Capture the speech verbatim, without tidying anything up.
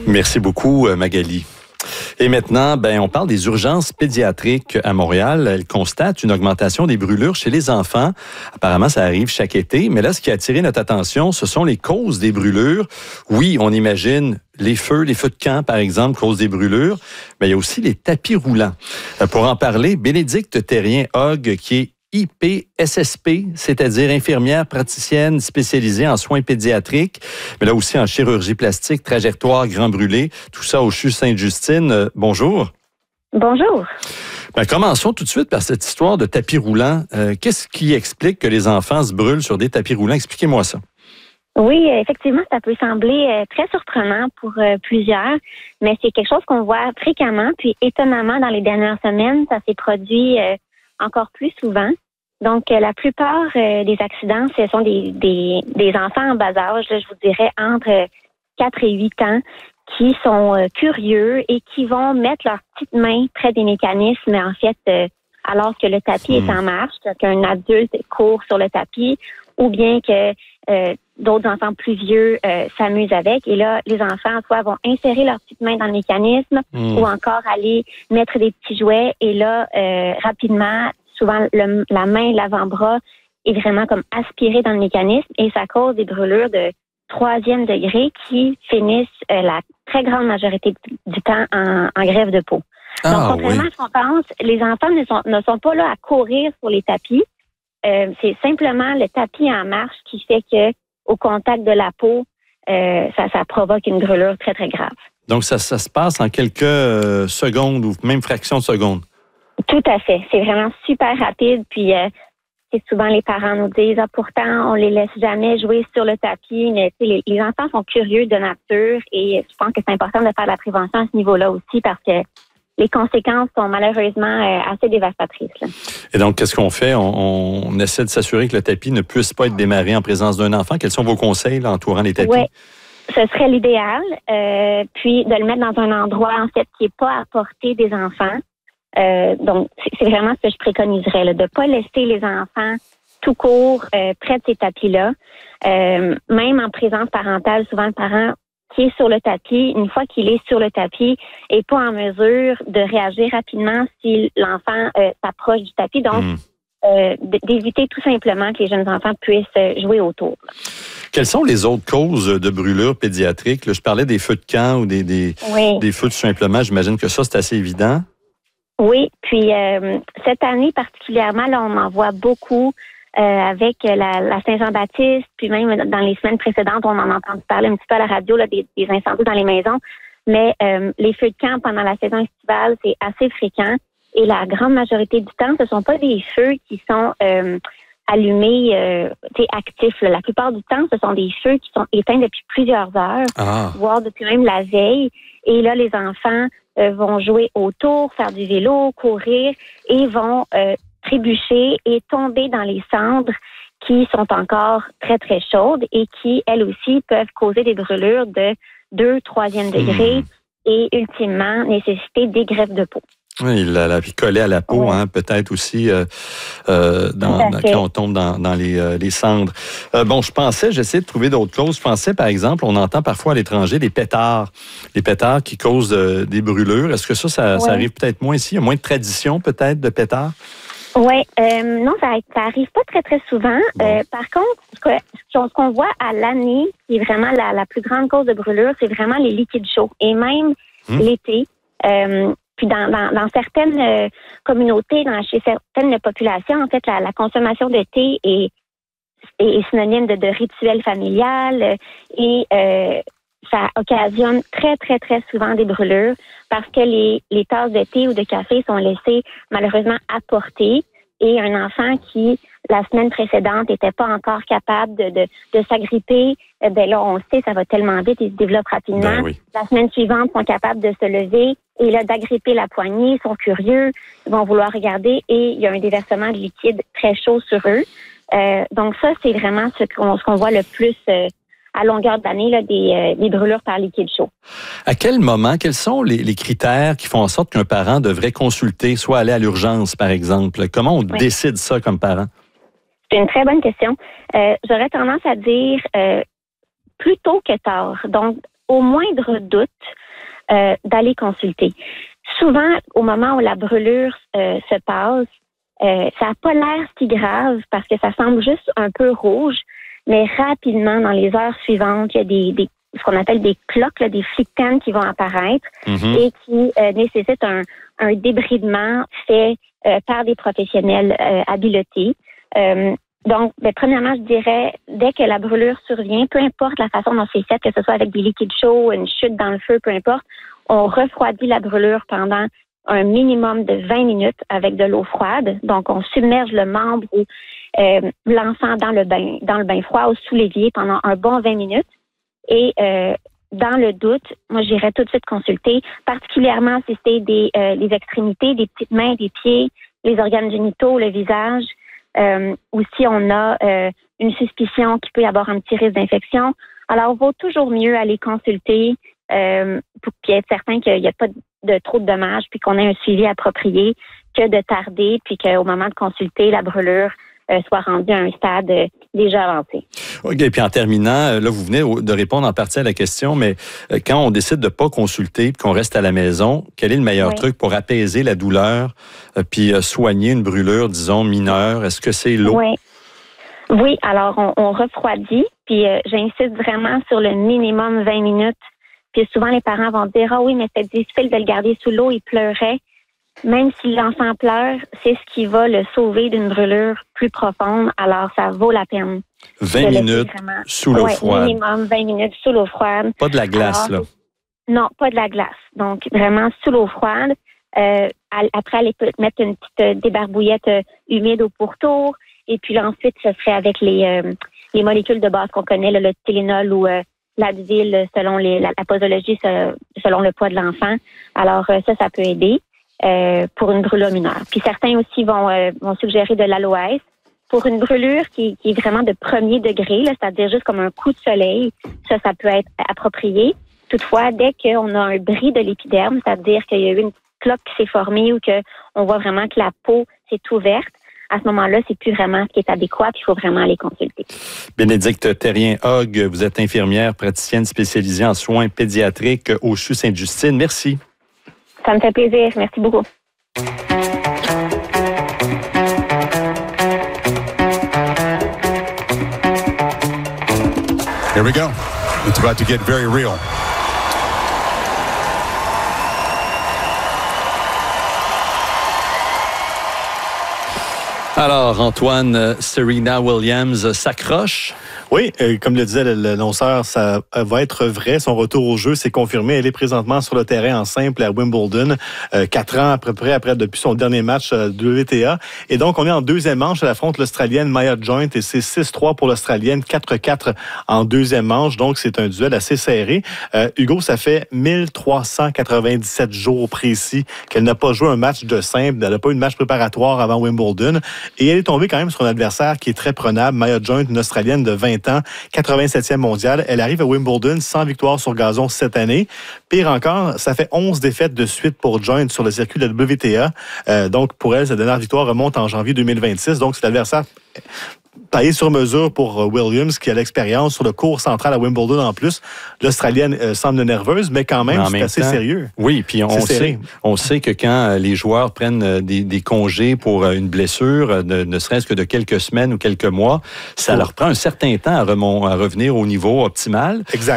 Merci beaucoup, Magali. Et maintenant, ben, on parle des urgences pédiatriques à Montréal. Elles constatent une augmentation des brûlures chez les enfants. Apparemment, ça arrive chaque été. Mais là, ce qui a attiré notre attention, ce sont les causes des brûlures. Oui, on imagine les feux, les feux de camp, par exemple, causent des brûlures. Mais il y a aussi les tapis roulants. Pour en parler, Bénédicte Thérien-Hogg, qui est I P S S P, c'est-à-dire infirmière praticienne spécialisée en soins pédiatriques, mais là aussi en chirurgie plastique, trajectoire, grand brûlé, tout ça au C H U Sainte-Justine. Euh, bonjour. Bonjour. Ben, commençons tout de suite par cette histoire de tapis roulant. Euh, qu'est-ce qui explique que les enfants se brûlent sur des tapis roulants? Expliquez-moi ça. Oui, effectivement, ça peut sembler euh, très surprenant pour euh, plusieurs, mais c'est quelque chose qu'on voit fréquemment, puis étonnamment, dans les dernières semaines, ça s'est produit euh, encore plus souvent. Donc, euh, la plupart euh, des accidents, ce sont des, des, des enfants en bas âge, là, je vous dirais entre quatre et huit ans, qui sont euh, curieux et qui vont mettre leurs petites mains près des mécanismes, en fait, euh, alors que le tapis mmh. est en marche, qu'un adulte court sur le tapis, ou bien que euh, d'autres enfants plus vieux euh, s'amusent avec. Et là, les enfants, soit vont insérer leurs petites mains dans le mécanisme, mmh. ou encore aller mettre des petits jouets. Et là, euh, rapidement, souvent, le, la main, l'avant-bras est vraiment comme aspiré dans le mécanisme et ça cause des brûlures de troisième degré qui finissent euh, la très grande majorité du temps en, en grève de peau. Ah, donc, contrairement oui. à ce qu'on pense, les enfants ne sont, ne sont pas là à courir sur les tapis. Euh, c'est simplement le tapis en marche qui fait que au contact de la peau, euh, ça, ça provoque une brûlure très, très grave. Donc, ça, ça se passe en quelques euh, secondes ou même fractions de secondes? Tout à fait. C'est vraiment super rapide. Puis, euh, c'est souvent les parents nous disent, ah, pourtant, on les laisse jamais jouer sur le tapis. Mais les, les enfants sont curieux de nature et je pense que c'est important de faire de la prévention à ce niveau-là aussi parce que les conséquences sont malheureusement euh, assez dévastatrices. Là. Et donc, qu'est-ce qu'on fait? On, on essaie de s'assurer que le tapis ne puisse pas être démarré en présence d'un enfant. Quels sont vos conseils là, entourant les tapis? Oui, ce serait l'idéal. Euh, puis, de le mettre dans un endroit, en fait, qui n'est pas à portée des enfants. Euh, donc, c'est vraiment ce que je préconiserais, là, de ne pas laisser les enfants tout court euh, près de ces tapis-là. Euh, même en présence parentale, souvent le parent qui est sur le tapis, une fois qu'il est sur le tapis, n'est pas en mesure de réagir rapidement si l'enfant euh, s'approche du tapis. Donc, mmh. euh, d'éviter tout simplement que les jeunes enfants puissent jouer autour. Quelles sont les autres causes de brûlures pédiatriques? Là, je parlais des feux de camp ou des, des, oui. des feux tout simplement. J'imagine que ça, c'est assez évident. Oui, puis euh, cette année particulièrement, là, on en voit beaucoup euh, avec la, la Saint-Jean-Baptiste, puis même dans les semaines précédentes, on en a entendu parler un petit peu à la radio là, des, des incendies dans les maisons. Mais euh, les feux de camp pendant la saison estivale, c'est assez fréquent. Et la grande majorité du temps, ce ne sont pas des feux qui sont euh, allumés, euh, actifs. Là. La plupart du temps, ce sont des feux qui sont éteints depuis plusieurs heures, ah. voire depuis même la veille. Et là, les enfants euh, vont jouer autour, faire du vélo, courir et vont euh, trébucher et tomber dans les cendres qui sont encore très, très chaudes et qui, elles aussi, peuvent causer des brûlures de deux, troisième degré mmh. et ultimement nécessiter des greffes de peau. Oui, la, la vie collée à la peau, oui. hein, peut-être aussi euh, euh, dans, dans, quand on tombe dans, dans les, euh, les cendres. Euh, bon, je pensais, j'essaie de trouver d'autres causes. Je pensais, par exemple, on entend parfois à l'étranger des pétards. Les pétards qui causent euh, des brûlures. Est-ce que ça, ça, oui. ça arrive peut-être moins ici? Il y a moins de tradition, peut-être, de pétards? Oui, euh, non, ça, ça arrive pas très, très souvent. Bon. Euh, par contre, ce, que, ce qu'on voit à l'année, qui est vraiment la, la plus grande cause de brûlure, c'est vraiment les liquides chauds. Et même hum. l'été, euh, puis dans, dans, dans certaines euh, communautés, dans, chez certaines populations, en fait, la, la consommation de thé est, est, est synonyme de, de rituel familial et euh, ça occasionne très, très, très souvent des brûlures parce que les, les tasses de thé ou de café sont laissées malheureusement à portée et un enfant qui, la semaine précédente, n'était pas encore capable de, de, de s'agripper, eh bien là, on le sait, ça va tellement vite, il se développe rapidement. Ben oui. La semaine suivante, ils sont capables de se lever et là, d'agripper la poignée, ils sont curieux, ils vont vouloir regarder et il y a un déversement de liquide très chaud sur eux. Euh, donc ça, c'est vraiment ce qu'on, ce qu'on voit le plus euh, à longueur d'année, là, des, euh, des brûlures par liquide chaud. À quel moment, quels sont les, les critères qui font en sorte qu'un parent devrait consulter, soit aller à l'urgence, par exemple? Comment on oui. décide ça comme parent? C'est une très bonne question. Euh, j'aurais tendance à dire euh, plus tôt que tard. Donc, au moindre doute, euh, d'aller consulter. Souvent, au moment où la brûlure euh, se passe, euh, ça n'a pas l'air si grave parce que ça semble juste un peu rouge, mais rapidement, dans les heures suivantes, il y a des, des ce qu'on appelle des cloques, là, des flictanes qui vont apparaître mm-hmm. et qui euh, nécessitent un, un débridement fait euh, par des professionnels euh, habilités. Euh, donc, ben, premièrement, je dirais, dès que la brûlure survient, peu importe la façon dont c'est fait, que ce soit avec des liquides chauds, une chute dans le feu, peu importe, on refroidit la brûlure pendant un minimum de vingt minutes avec de l'eau froide. Donc, on submerge le membre ou euh, l'enfant dans le bain, dans le bain froid ou sous l'évier pendant un bon vingt minutes. Et euh, dans le doute, moi, j'irais tout de suite consulter, particulièrement si c'est des euh, les extrémités, des petites mains, des pieds, les organes génitaux, le visage, euh, ou si on a euh, une suspicion qu'il peut y avoir un petit risque d'infection. Alors, il vaut toujours mieux aller consulter euh, pour être certain qu'il n'y a pas de trop de dommages puis qu'on ait un suivi approprié que de tarder puis qu'au moment de consulter, la brûlure Euh, soit rendu à un stade euh, déjà avancé. OK, puis en terminant, là, vous venez de répondre en partie à la question, mais euh, quand on décide de ne pas consulter et qu'on reste à la maison, quel est le meilleur oui. truc pour apaiser la douleur euh, puis euh, soigner une brûlure, disons, mineure? Est-ce que c'est l'eau? Oui. Oui, alors on, on refroidit, puis euh, j'insiste vraiment sur le minimum vingt minutes. Puis souvent, les parents vont dire « Ah oui, mais c'est difficile de le garder sous l'eau, il pleurait. » Même si l'enfant pleure, c'est ce qui va le sauver d'une brûlure plus profonde, alors ça vaut la peine. vingt minutes vraiment... sous l'eau ouais, froide. Minimum vingt minutes sous l'eau froide. Pas de la glace, alors, là. Non, pas de la glace. Donc, vraiment sous l'eau froide. Euh, après, aller mettre une petite débarbouillette humide au pourtour. Et puis là, ensuite, ce serait avec les, euh, les molécules de base qu'on connaît, là, le Tylenol ou euh, l'Advil, selon les, la, la posologie, selon le poids de l'enfant. Alors, euh, ça, ça peut aider. Euh, pour une brûlure mineure. Puis certains aussi vont, euh, vont suggérer de l'aloès pour une brûlure qui, qui est vraiment de premier degré, là, c'est-à-dire juste comme un coup de soleil. Ça, ça peut être approprié. Toutefois, dès qu'on a un bris de l'épiderme, c'est-à-dire qu'il y a eu une cloque qui s'est formée ou qu'on voit vraiment que la peau s'est ouverte, à ce moment-là, c'est plus vraiment ce qui est adéquat, puis il faut vraiment aller consulter. Bénédicte Therrien-Hogg, vous êtes infirmière praticienne spécialisée en soins pédiatriques au C H U Sainte-Justine. Merci. Ça me fait plaisir. Merci beaucoup. Here we go. It's about to get very real. Alors, Antoine, Serena Williams s'accroche. Oui, euh, comme le disait l'annonceur, ça va être vrai. Son retour au jeu, c'est confirmé. Elle est présentement sur le terrain en simple à Wimbledon, euh, quatre ans à peu près après, depuis son dernier match euh, de W T A. Et donc, on est en deuxième manche. Elle affronte l'Australienne Maya Joint et c'est six trois pour l'Australienne, quatre quatre en deuxième manche. Donc, c'est un duel assez serré. Euh, Hugo, ça fait mille trois cent quatre-vingt-dix-sept jours précis qu'elle n'a pas joué un match de simple. Elle n'a pas eu de match préparatoire avant Wimbledon. Et elle est tombée quand même sur un adversaire qui est très prenable. Maya Joint, une Australienne de vingt ans, quatre-vingt-septième mondiale. Elle arrive à Wimbledon sans victoire sur gazon cette année. Pire encore, ça fait onze défaites de suite pour Joint sur le circuit de la W T A. Euh, donc, pour elle, sa dernière victoire remonte en janvier deux mille vingt-six. Donc, c'est l'adversaire taillé sur mesure pour Williams, qui a l'expérience sur le court central à Wimbledon en plus. L'Australienne euh, semble nerveuse, mais quand même, mais c'est assez temps, sérieux. Oui, puis on sait, on sait que quand les joueurs prennent des, des congés pour une blessure, ne, ne serait-ce que de quelques semaines ou quelques mois, ça oh. leur prend un certain temps à, remont, à revenir au niveau optimal. Exact.